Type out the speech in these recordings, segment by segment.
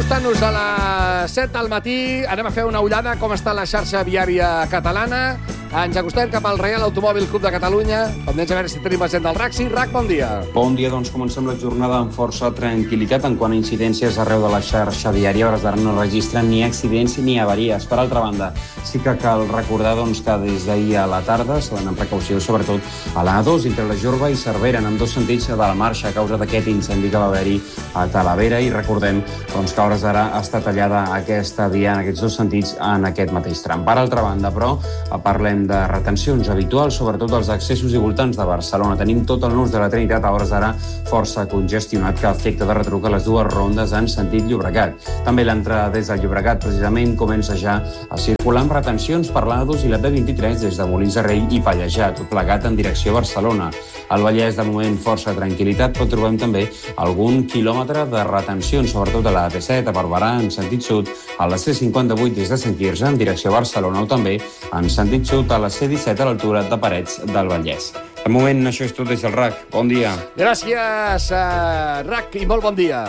acostant-nos a les 7 del matí, anem a fer una ullada com està la xarxa viària catalana. Ens acostem cap al Reial Automòbil Club de Catalunya. Pendents a veure si tenim la gent del RAC. Sí, RAC, bon dia. Bon dia, doncs comencem la jornada amb força tranquil·litat en quant a incidències arreu de la xarxa viària. A hores d'ara no registren ni accidents ni avaries. Per altra banda, sí que cal recordar que des d'ahir a la tarda s'ha d'anar amb precaució, sobretot a l'A2, entre la Jorba i Cervera, en ambdós sentits de la marxa a causa d'aquest incendi que va haver-hi a Talavera. I recordem que a hores d'ara està tallada aquesta via en aquests dos sentits en aquest mateix tram. Per altra banda, però, parlem de retencions habituals, sobretot als accessos i voltants de Barcelona. Tenim tot el nus de la Trinitat a hores d'ara força congestionat, que afecta de retruc a les dues rondes en sentit Llobregat. També l'entrada des del Llobregat, precisament, comença ja a circular amb retencions per l'A2 i la B23 des de Molins de Rei i Pallejà, tot plegat en direcció a Barcelona. Al Vallès, de moment, força tranquil·litat, però trobem també algun quilòmetre de retencions, sobretot a la AP7, a Barberà, en sentit sud, a la C58 des de Sant Quirze, en direcció a Barcelona, o també en sentit sud a la C17 a l'altura de Parets del Vallès. De moment, això és tot des del RAC. Bon dia. Gràcies, RAC, i molt bon dia.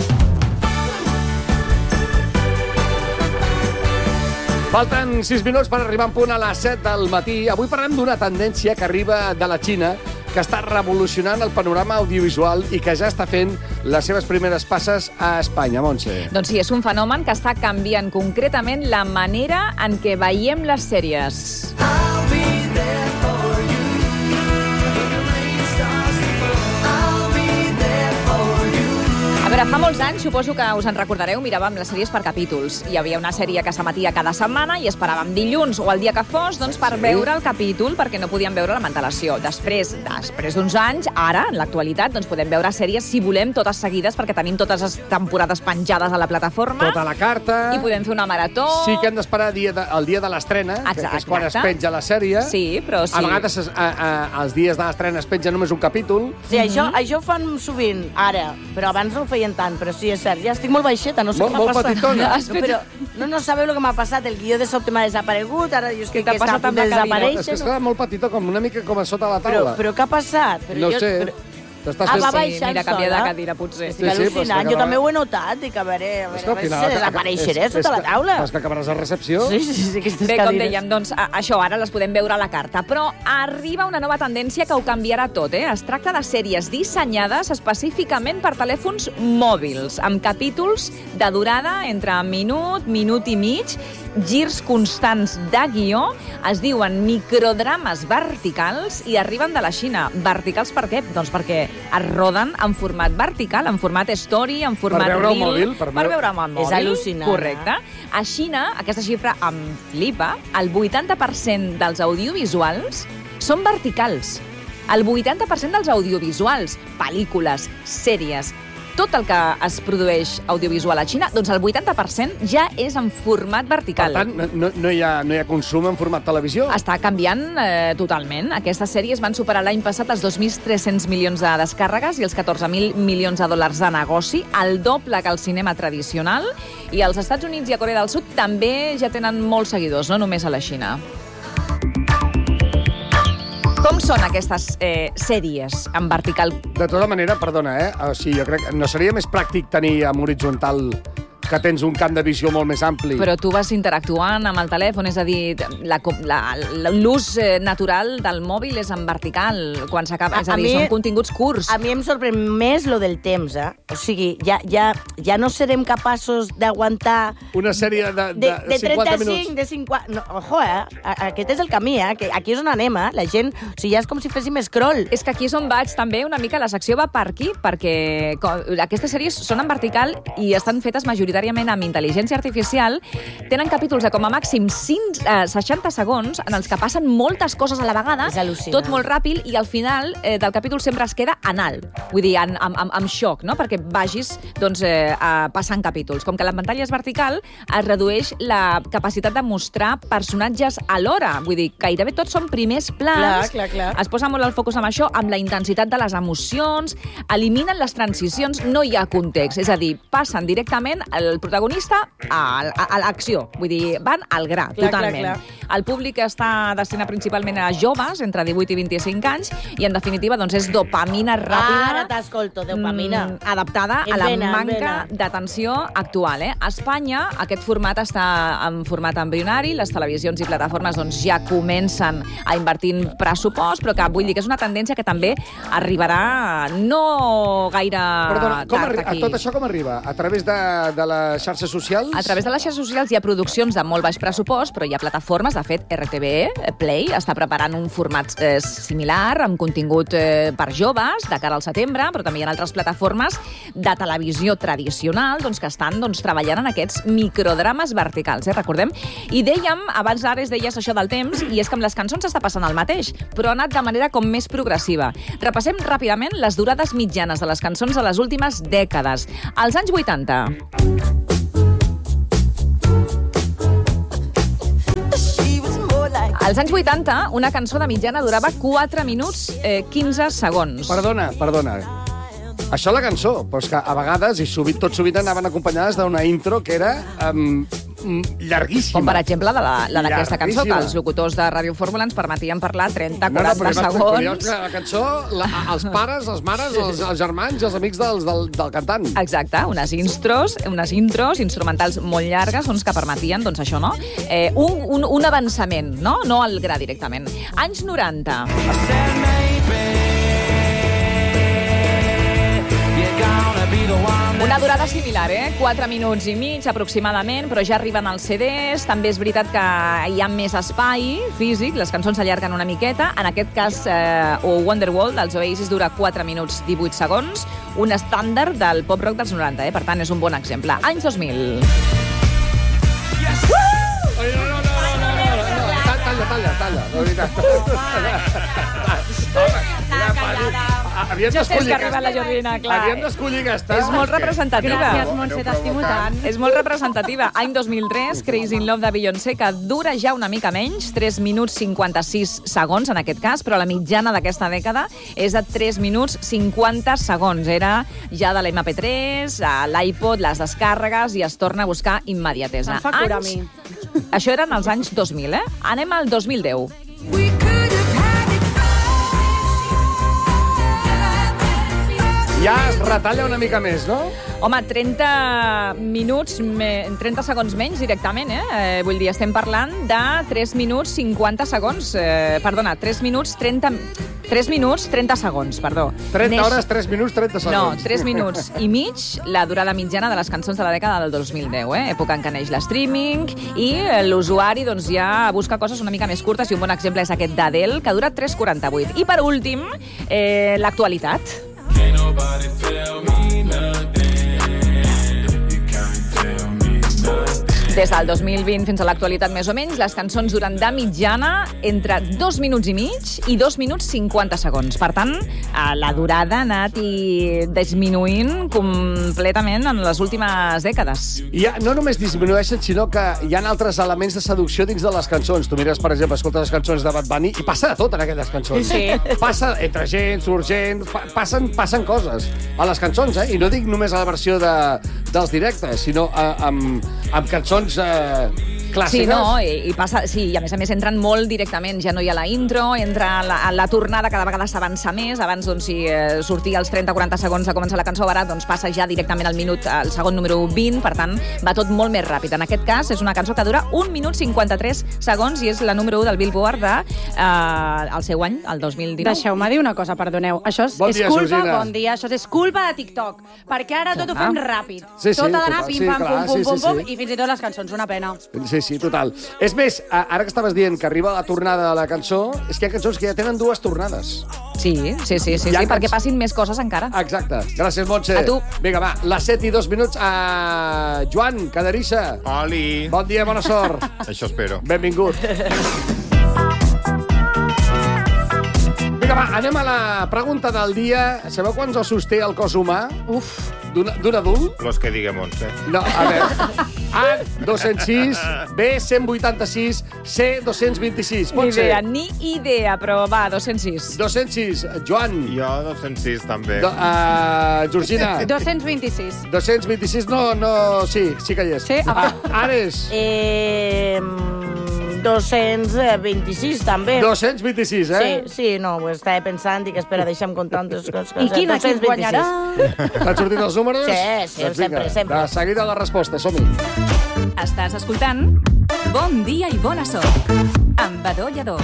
Falten 6 minuts per arribar en punt a les 7 del matí. Avui parlem d'una tendència que arriba de la Xina, que està revolucionant el panorama audiovisual i que ja està fent les seves primeres passes a Espanya. Montse. Doncs sí, és un fenomen que està canviant concretament la manera en què veiem les sèries. A veure, fa molts anys, suposo que us en recordareu, miràvem les sèries per capítols. Hi havia una sèrie que s'emetia cada setmana i esperàvem dilluns o el dia que fos per veure el capítol, perquè no podíem veure la mantelació. Després d'uns anys, ara, en l'actualitat, podem veure sèries, si volem, totes seguides, perquè tenim totes les temporades penjades a la plataforma. Tota la carta. I podem fer una marató. Sí que hem d'esperar el dia de l'estrena, que és quan es penja la sèrie. Sí, però sí. A vegades els dies de l'estrena es penja només un capítol. Sí, això ho fan sovint, ara, però abans no ho feien tant, però sí, és cert. Ja estic molt baixeta, no sé què m'ha passat. Molt petitona. No sabeu el que m'ha passat. El guió de sobte m'ha desaparegut, ara jo estic que està a punt de desaparèixer. És que està molt petitó, com una mica com a sota la taula. Però què ha passat? No sé. Va baixant mira, canvia de cadira, potser. Estic al·lucinant. Jo també ho he notat. Dic, a veure, si desapareixeré sota la taula. És que acabaràs a recepció. Sí, aquestes cadires. Bé, com dèiem, doncs, això ara les podem veure a la carta. Però arriba una nova tendència que ho canviarà tot, Es tracta de sèries dissenyades específicament per telèfons mòbils, amb capítols de durada entre minut i mig, girs constants de guió, es diuen microdrames verticals i arriben de la Xina. Verticals per què? Doncs perquè es roden en format vertical, en format story, en format reel. Per veure amb el mòbil. És al·lucinant. Correcte. A Xina, aquesta xifra em flipa, el 80% dels audiovisuals són verticals. El 80% dels audiovisuals, pel·lícules, sèries, tot el que es produeix audiovisual a Xina, doncs el 80% ja és en format vertical. Per tant, no hi ha consum en format televisió? Està canviant totalment. Aquestes sèries van superar l'any passat els 2.300 milions de descàrregues i els 14.000 milions de dòlars de negoci, el doble que el cinema tradicional. I als Estats Units i a Corea del Sud també ja tenen molts seguidors, no només a la Xina. Com són aquestes sèries en vertical? De tota manera, perdona, o sigui, jo crec que no seria més pràctic tenir en horitzontal que tens un camp de visió molt més ampli. Però tu vas interactuant amb el telèfon, és a dir, l'ús natural del mòbil és en vertical, quan s'acaba, és a dir, són continguts curts. A mi em sorprèn més lo del temps, O sigui, ja no serem capaços d'aguantar... Una sèrie de 50 minuts. De 50... No, ojo, aquest és el camí, que aquí és on anem, La gent... O sigui, ja és com si féssim scroll. És que aquí és on vaig, també, una mica la secció va per aquí, perquè aquestes sèries són en vertical i estan fetes majoritàriament amb intel·ligència artificial, tenen capítols de com a màxim 60 segons en els que passen moltes coses a la vegada, tot molt ràpid, i al final del capítol sempre es queda en alt, vull dir, amb xoc, no? Perquè vagis passant capítols. Com que la pantalla és vertical, es redueix la capacitat de mostrar personatges alhora, vull dir, gairebé tots són primers plans, clar. Es posa molt el focus amb això, amb la intensitat de les emocions, eliminen les transicions, no hi ha context, és a dir, passen directament el protagonista a l'acció. Vull dir, van al gra, totalment. Clar. El públic està destinat principalment a joves, entre 18 i 25 anys, i en definitiva doncs, és dopamina ràpida. Ara t'escolto, dopamina. Adaptada a la manca d'atenció actual. A Espanya aquest format està en format embrionari, les televisions i plataformes doncs, ja comencen a invertir en pressupost, però que vull dir que és una tendència que també arribarà no gaire tard aquí. Tot això com arriba? A través de les xarxes socials? A través de les xarxes socials hi ha produccions de molt baix pressupost, però hi ha plataformes, de fet, RTVE, Play, està preparant un format similar, amb contingut per joves, de cara al setembre, però també hi ha altres plataformes de televisió tradicional doncs, que estan treballant en aquests microdrames verticals, recordem? I dèiem, abans Ares deies això del temps, i és que amb les cançons està passant el mateix, però ha anat de manera com més progressiva. Repassem ràpidament les durades mitjanes de les cançons de les últimes dècades. Als anys 80. Als anys 80, una cançó de mitjana durava 4 minuts 15 segons. Perdona. Això la cançó, però és que a vegades, i tot sovint anaven acompanyades d'una intro que era llarguíssima. Com, per exemple, la d'aquesta cançó, que els locutors de Ràdio Fórmula ens permetien parlar 30-40 segons. La cançó, els pares, les mares, els germans i els amics del cantant. Exacte, unes intros instrumentals molt llargues que permetien, doncs això, no? Un avançament, no el gra directament. Anys 90. Una durada similar, 4 minuts i mig aproximadament, però ja arriben els CDs. També és veritat que hi ha més espai físic, les cançons s'allarguen una miqueta. En aquest cas, Wonderwall dels Oasis dura 4 minuts 18 segons, un estàndard del pop-rock dels 90, per tant és un bon exemple. Anys 2000. Talla, de veritat. Havíem d'escollir aquesta. És molt representativa. Gràcies, Montse, t'estimo tant. És molt representativa. Any 2003, Crazy in Love de Beyoncé, que dura ja una mica menys, 3 minuts 56 segons en aquest cas, però la mitjana d'aquesta dècada és de 3 minuts 50 segons. Era ja de l'MP3, l'iPod, les descàrregues, i es torna a buscar immediatesa. Em fa cura a mi. Això eren els anys 2000, Anem al 2010. Ja es retalla una mica més, no? Home, 30 segons menys directament, Vull dir, estem parlant de 3 minuts 50 segons. 3 minuts 30 segons, perdó. 30 hores, 3 minuts, 30 segons. No, 3 minuts i mig, la durada mitjana de les cançons de la dècada del 2010, època en què neix l'streaming, i l'usuari ja busca coses una mica més curtes, i un bon exemple és aquest d'Adele, que dura 3,48. I per últim, l'actualitat. Des del 2020 fins a l'actualitat, més o menys, les cançons duren de mitjana entre 2 minuts i mig i 2 minuts 50 segons. Per tant, la durada ha anat disminuint completament en les últimes dècades. I no només disminueixen, sinó que hi ha altres elements de seducció dins de les cançons. Tu mires, per exemple, escoltes les cançons de Bad Bunny i passa de tot en aquelles cançons. Sí. Passa entre gent, surt gent, passen coses a les cançons, I no dic només a la versió dels directes, sinó amb cançons clàssiques. Sí, no, i passa, sí, i a més entren molt directament, ja no hi ha la intro, entra la tornada, cada vegada s'avança més, abans, si sortia als 30-40 segons de començar la cançó, ara passa ja directament al segon número 20, per tant, va tot molt més ràpid. En aquest cas, és una cançó que dura 1 minut 53 segons i és la número 1 del Billboard del seu any, el 2019. Deixeu-me dir una cosa, perdoneu. Això és culpa, bon dia, això és culpa de TikTok, perquè ara tot ho fem ràpid. Tot ha d'anar pim-pam, pum-pum, i fins i tot les cançons, una pena. Sí, total. És més, ara que estaves dient que arriba la tornada de la cançó, és que hi ha cançons que ja tenen 2 tornades. Sí, perquè passin més coses encara. Exacte. Gràcies, Montse. A tu. Vinga, va, les 7 i 2 minuts. Joan, Caderissa. Oli. Bon dia, bona sort. Això espero. Benvingut. Vinga, va, anem a la pregunta del dia. Sabeu quants ossos té el cos humà? D'un adult? Los que digue Montse. No, a veure. A, 206, B, 186, C, 226. Ni idea, però va, 206. 206. Joan. Jo 206 també. Georgina. 226. 226, no, sí que hi és. Sí? Ares. 226, també. 226, Sí, no, ho estava pensant, dic, espera, deixa'm comptar altres coses. I quin equip guanyarà? T'han sortit els números? Sí, sempre. De seguida la resposta, som-hi. Estàs escoltant Bon dia i bona sort amb Badó Lledó.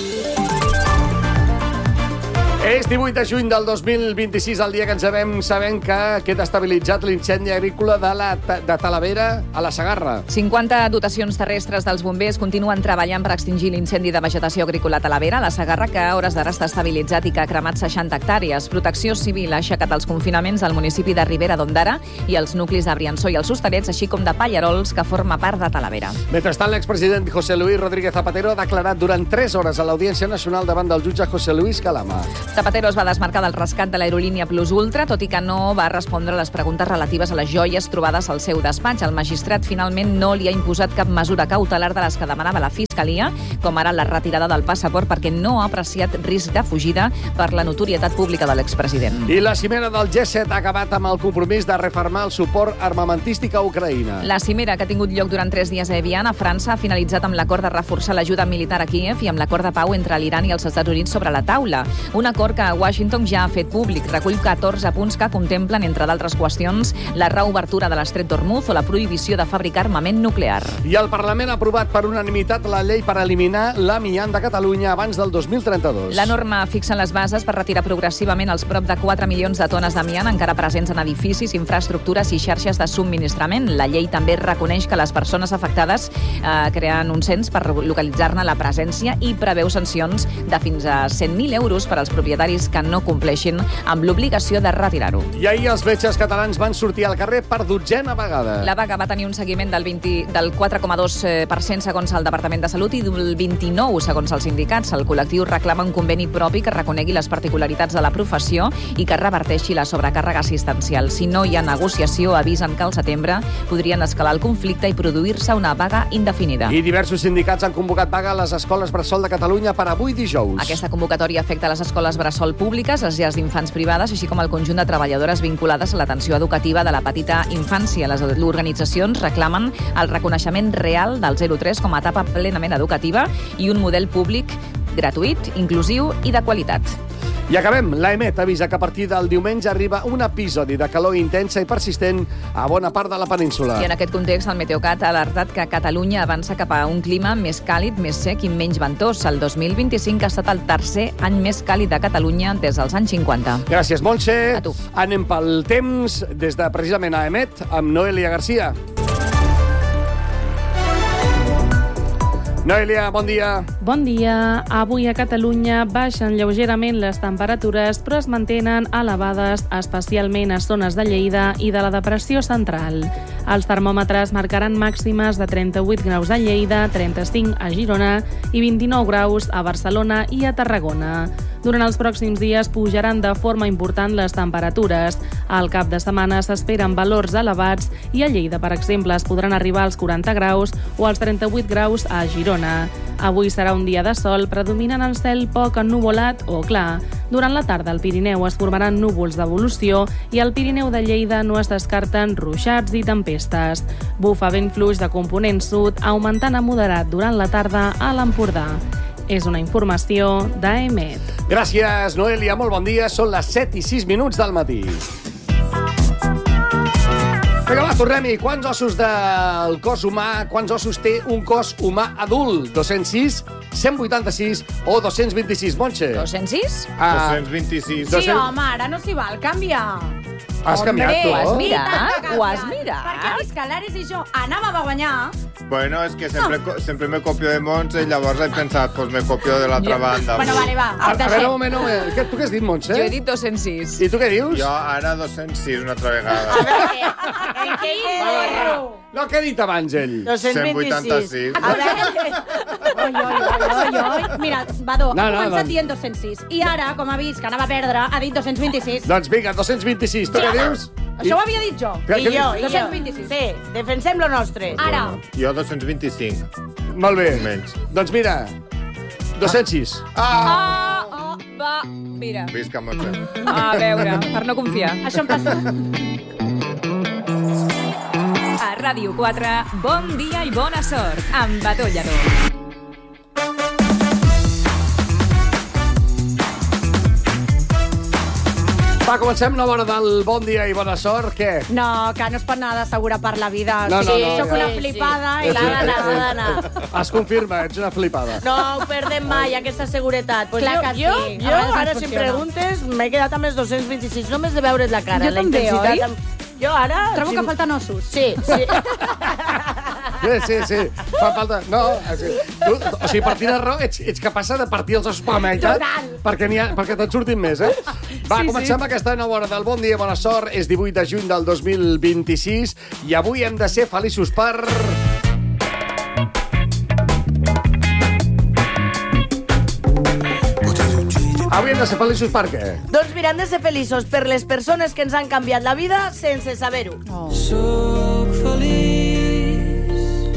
És 18 de juny del 2026, el dia que ens sabem que queda estabilitzat l'incendi agrícola de Talavera a la Segarra. 50 dotacions terrestres dels bombers continuen treballant per extingir l'incendi de vegetació agrícola a Talavera, a la Segarra, que a hores d'ara està estabilitzat i que ha cremat 60 hectàrees. Protecció Civil ha aixecat els confinaments al municipi de Ribera d'Ondara i els nuclis de Briançó i els Hostalets, així com de Pallarols, que forma part de Talavera. Mentrestant, l'expresident José Luis Rodríguez Zapatero ha declarat durant 3 hores a l'Audiència Nacional davant del jutge José Luis Calama. Zapatero es va desmarcar del rescat de l'aerolínia Plus Ultra, tot i que no va respondre a les preguntes relatives a les joies trobades al seu despatx. El magistrat finalment no li ha imposat cap mesura cautelar de les que demanava la Fiscalia, com ara la retirada del passaport, perquè no ha apreciat risc de fugida per la notorietat pública de l'expresident. I la cimera del G7 ha acabat amb el compromís de refermar el suport armamentístic a Ucraïna. La cimera, que ha tingut lloc durant 3 dies a Evian, a França, ha finalitzat amb l'acord de reforçar l'ajuda militar a Kíev i amb l'acord de pau entre l'Iran i els Estats Units sobre la taula. Un acord que Washington ja ha fet públic. Recull 14 punts que contemplen, entre d'altres qüestions, la reobertura de l'estret d'Hormuz o la prohibició de fabricar armament nuclear. I el Parlament ha aprovat per unanimitat la llei per eliminar l'amiant de Catalunya abans del 2032. La norma fixa les bases per retirar progressivament els prop de 4 milions de tones d'amiant encara presents en edificis, infraestructures i xarxes de subministrament. La llei també reconeix que les persones afectades creen un cens per localitzar-ne la presència i preveu sancions de fins a 100.000 euros per als propietaris que no compleixin amb l'obligació de retirar-ho. I ahir els metges catalans van sortir al carrer per 12a vegada. La vaga va tenir un seguiment del 4,2% segons el Departament de Salut i del 29% segons els sindicats. El col·lectiu reclama un conveni propi que reconegui les particularitats de la professió i que reverteixi la sobrecàrrega assistencial. Si no hi ha negociació, avisen que al setembre podrien escalar el conflicte i produir-se una vaga indefinida. I diversos sindicats han convocat vaga a les escoles bressol de Catalunya per avui dijous. Aquesta convocatòria afecta les escoles bressol públiques, les llars d'infants privades, així com el conjunt de treballadores vinculades a l'atenció educativa de la petita infància. Les organitzacions reclamen el reconeixement real del 0-3 com a etapa plenament educativa i un model públic gratuït, inclusiu i de qualitat. I acabem. L'EMET avisa que a partir del diumenge arriba un episodi de calor intensa i persistent a bona part de la península. I en aquest context, el Meteocat ha alertat que Catalunya avança cap a un clima més càlid, més sec i menys ventós. El 2025 ha estat el tercer any més càlid de Catalunya des dels anys 50. Gràcies, Montse. A tu. Anem pel temps des de precisament a EMET amb Noelia Garcia. Noelia, bon dia. Bon dia. Avui a Catalunya baixen lleugerament les temperatures, però es mantenen elevades, especialment a zones de Lleida i de la Depressió Central. Els termòmetres marcaran màximes de 38 graus a Lleida, 35 a Girona i 29 graus a Barcelona i a Tarragona. Durant els pròxims dies pujaran de forma important les temperatures. Al cap de setmana s'esperen valors elevats i a Lleida, per exemple, es podran arribar als 40 graus o als 38 graus a Girona. Avui serà un dia de sol, predominant el cel poc ennuvolat o clar. Durant la tarda al Pirineu es formaran núvols d'evolució i al Pirineu de Lleida no es descarten ruixats i tempestes. Bufa vent fluix de component sud, augmentant a moderat durant la tarda a l'Empordà. És una informació d'EMET. Gràcies, Noelia. Molt bon dia. Són les 7:06 del matí. Vinga, va, tornem-hi. Quants ossos del cos humà, quants ossos té un cos humà adult? 206, 186 o 226, Montse? 206? 226. Sí, home, ara no s'hi val, canvia. Has canviat, tu? Ho has mirat? Ho has mirat? Perquè és que l'Ares i jo anàvem a guanyar. Bueno, és que sempre me copio de Montse i llavors he pensat, pues me copio de l'altra banda. Bueno, vale, va. A veure, un moment. Tu què has dit, Montse? Jo he dit 206. I tu què dius? Jo ara 206 una altra vegada. No, què ha dit abans, ell? 186. A veure... Oi. Mira, Badó, ha començat dient 206. I ara, com ha vist que anava a perdre, ha dit 226. Doncs vinga, 226. Tu què dius? Això ho havia dit jo. I jo. 226. Sí, defensem lo nostre. Ara. Jo 225. Molt bé. Menys. Doncs mira, 206. Va, mira. Visca, Montse. A veure, per no confiar. Això em passa. A Ràdio 4, bon dia i bona sort, amb Badó Lledó. Va, comencem la hora del bon dia i bona sort. Què? No, que no es pot anar d'assegurar per la vida. No, Soc una flipada. I L'ha d'anar. Es confirma, ets una flipada. No ho perdem mai, aquesta seguretat. Pues Clar que sí. Jo ara, si em preguntes, m'he quedat amb els 226, només de veure's la cara. Jo també, oi? Jo ara... Trobo que falten ossos. Sí. Sí. Fa falta... No, tu, o sigui, partint de raó, ets capaç de partir els ossos per la meitat perquè te'n surtin més, eh? Va, comencem aquesta nova hora del Bon Dia, Bona Sort. És 18 de juny del 2026 i avui hem de ser feliços per... Avui hem de ser feliços per què? Doncs mira, hem de ser feliços per les persones que ens han canviat la vida sense saber-ho. Oh. Soc feliç,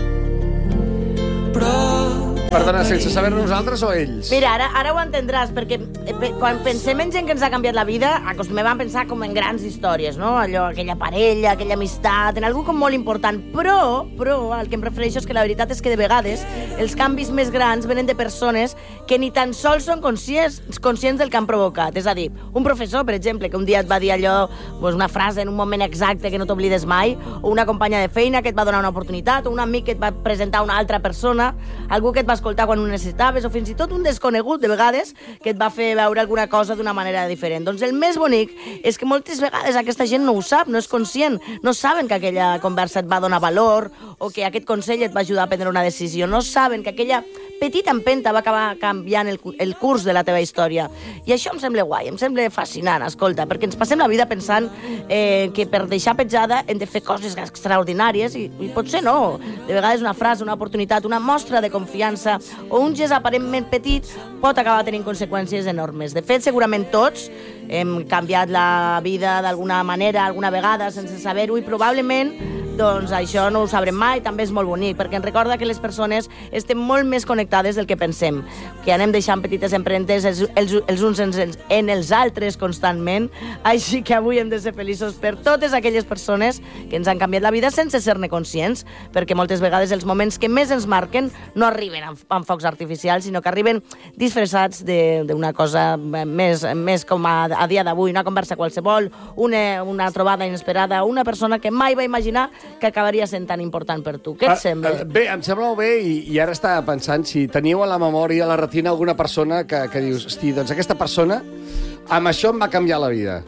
però... Perdona, sense saber nosaltres o ells? Mira, ara ho entendràs, perquè quan pensem en gent que ens ha canviat la vida, acostumem a pensar com en grans històries, no? Allò, aquella parella, aquella amistat, en algú com molt important. Però, el que em refereixo és que la veritat és que de vegades els canvis més grans venen de persones que ni tan sols són conscients del que han provocat. És a dir, un professor, per exemple, que un dia et va dir allò, una frase en un moment exacte que no t'oblides mai, o una companya de feina que et va donar una oportunitat, o un amic que et va presentar una altra persona, algú que et va escoltar quan ho necessitaves, o fins i tot un desconegut, de vegades, que et va fer veure alguna cosa d'una manera diferent. Doncs el més bonic és que moltes vegades aquesta gent no ho sap, no és conscient, no saben que aquella conversa et va donar valor o que aquest consell et va ajudar a prendre una decisió, no saben que aquella petita empenta va acabar canviant el curs de la teva història. I això em sembla guai, em sembla fascinant, escolta, perquè ens passem la vida pensant que per deixar petjada hem de fer coses extraordinàries i potser no. De vegades una frase, una oportunitat, una mostra de confiança o un gest aparentment petit pot acabar tenint conseqüències enormes. De fet, segurament tots hem canviat la vida d'alguna manera, alguna vegada, sense saber-ho, i probablement doncs això no ho sabrem mai, també és molt bonic, perquè ens recorda que les persones estem molt més connectades del que pensem, que anem deixant petites empremtes els uns en els altres constantment, així que avui hem de ser feliços per totes aquelles persones que ens han canviat la vida sense ser-ne conscients, perquè moltes vegades els moments que més ens marquen no arriben amb focs artificials, sinó que arriben disfressats d'una cosa més com a dia d'avui, una conversa qualsevol, una trobada inesperada, una persona que mai va imaginar que acabaria sent tan important per tu. Què et sembla? Bé, em sembla molt bé i ara estava pensant si teniu a la memòria, a la retina, alguna persona que dius, hosti, doncs aquesta persona amb això em va canviar la vida.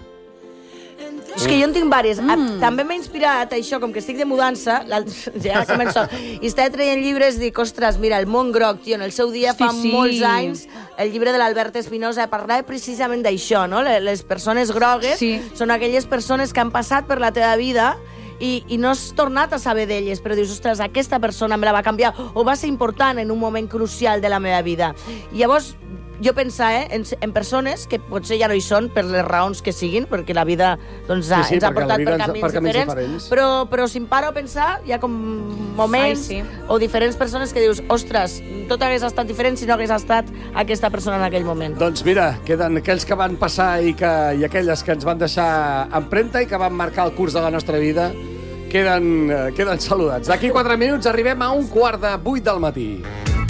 És que jo en tinc diverses. També m'ha inspirat això, com que estic de mudança, ja començo, i estava traient llibres i dic, ostres, mira, el món groc, tio, en el seu dia fa molts anys, el llibre de l'Albert Espinosa parlava precisament d'això, no? Les persones grogues són aquelles persones que han passat per la teva vida i no has tornat a saber d'elles, però dius, ostres, aquesta persona me la va canviar o va ser important en un moment crucial de la meva vida. I llavors jo pensava en persones que potser ja no hi són per les raons que siguin, perquè la vida ens ha portat per camins diferents, però si em paro a pensar, hi ha com moments o diferents persones que dius, ostres, tot hagués estat diferent si no hagués estat aquesta persona en aquell moment. Doncs mira, queden aquells que van passar i aquelles que ens van deixar empremta i que van marcar el curs de la nostra vida, queden saludats. D'aquí 4 minuts arribem a 7:15 del matí.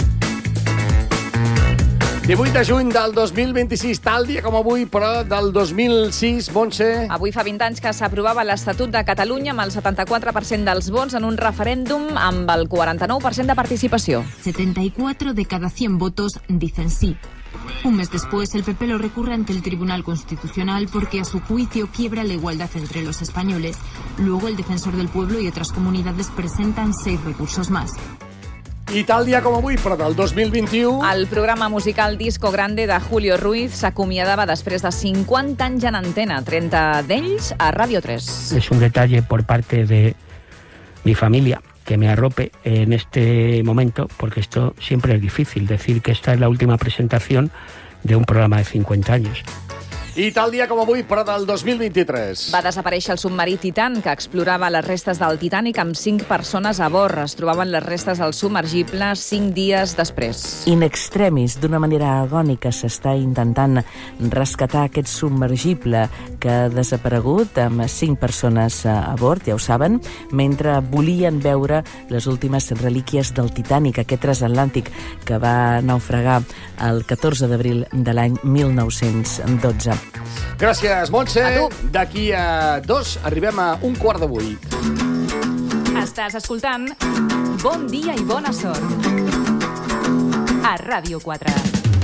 18 de juny del 2026, tal dia com avui, però del 2006, Montse. Avui fa 20 anys que s'aprovava l'Estatut de Catalunya amb el 74% dels vots en un referèndum amb el 49% de participació. 74 de cada 100 votos dicen sí. Un mes después, el PP lo recurre ante el Tribunal Constitucional porque a su juicio quiebra la igualdad entre los españoles. Luego, el Defensor del Pueblo y otras comunidades presentan 6 recursos más. I tal dia com avui, però del 2021... El programa musical Disco Grande de Julio Ruiz s'acomiadava després de 50 anys en antena, 30 d'ells a Radio 3. Es un detalle por parte de mi familia que me arrope en este momento, porque esto siempre es difícil, decir que esta es la última presentación de un programa de 50 años. I tal dia com avui, però del 2023. Va desaparèixer el submarí Titan, que explorava les restes del Titanic amb 5 persones a bord. Es trobaven les restes del submergible 5 dies després. In extremis, d'una manera agònica, s'està intentant rescatar aquest submergible que ha desaparegut amb 5 persones a bord, ja ho saben, mentre volien veure les últimes relíquies del Titanic, aquest transatlàntic que va naufragar el 14 d'abril de l'any 1912. Gràcies, Montse. D'aquí a 2 arribem a 7:15. Estàs escoltant Bon dia i bona sort a Ràdio 4.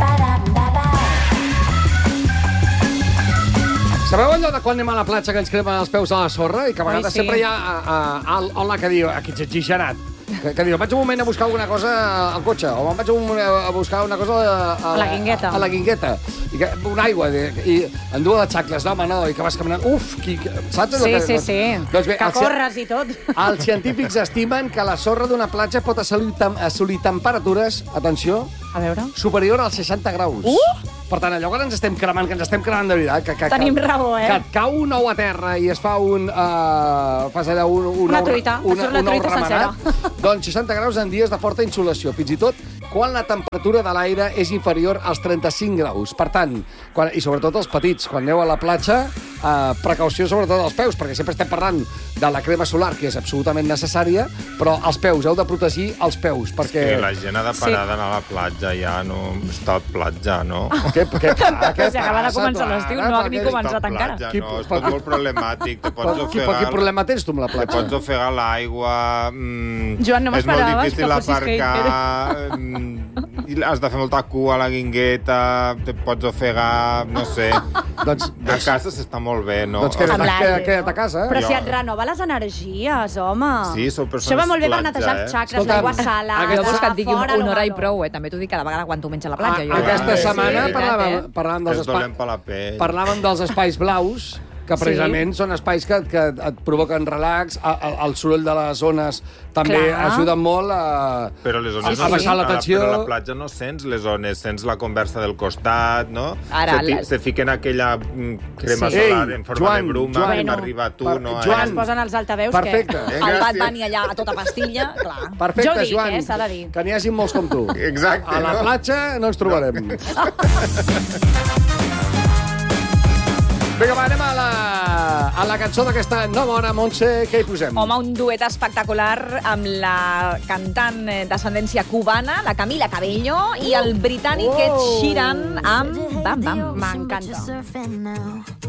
Sabeu allò de quan anem a la platja que ens cremen els peus a la sorra i que a vegades sempre hi ha hola que diu, aquí ets exagerat, que diu, vaig un moment a buscar alguna cosa al cotxe, o me'n vaig un moment a buscar una cosa a la guingueta. A la guingueta. I una aigua, i en dues de xacles, no, home, no, i que vas caminant, saps? Sí. Doncs bé, que corres i tot. Els científics estimen que la sorra d'una platja pot assolir temperatures, atenció, a veure, superior als 60 graus. Per tant, allò que ens estem cremant, de veritat... Tenim raó, Que et cau un ou a terra i es fa fas allà una truita, una truita sencera. Doncs 60 graus en dies de forta insolació, fins i tot quan la temperatura de l'aire és inferior als 35 graus. Per tant, i sobretot els petits, quan aneu a la platja, precaució sobretot als peus, perquè sempre estem parlant de la crema solar, que és absolutament necessària, però els peus, heu de protegir els peus, perquè... Sí, la gent ha de parar d'anar a la platja, ja no està a platja, no? Què passa? Si acaba de començar l'estiu, no ha ni començat encara. No, és tot molt problemàtic, te pots ofegar... Quin problema tens tu amb la platja? Te pots ofegar l'aigua... Joan, no m'esperaves que fossis aparcar... Has de fer molta cua a la guingueta, te pots ofegar, no sé... Doncs a casa s'està molt bé, no? Doncs queda't a casa, Però si et renova les energies, home. Sí, sou persones Això va molt bé per netejar els xacres, l'aigua salada... Jo vols que et digui una hora i prou, també t'ho dic cada vegada quan tu menys a la platja. Aquesta setmana parlàvem dels espais blaus, que precisament són espais que et provoquen relax, el soroll de les ones també ajuda molt a baixar la tensió. Però a la platja no sents les ones, sents la conversa del costat, no? Se fiquen aquella crema solar en forma de bruma que m'arriba a tu, no? Quan es posen els altaveus, perfecte. El Bad Bunny allà a tota pastilla, clar. Perfecte, Joan, s'ha de dir. que n'hi hagi molts com tu. Exacte. A la platja no ens trobarem. Vinga, va, anem a la cançó d'aquesta nova hora. Montse, què hi posem? Home, un duet espectacular amb la cantant d'ascendència cubana, la Camila Cabello, i el britànic Ed Sheeran amb Bam Bam. M'encanta.